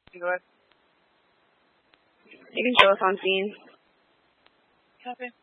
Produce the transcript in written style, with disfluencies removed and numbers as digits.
You go ahead. You can show us on scene. Copy.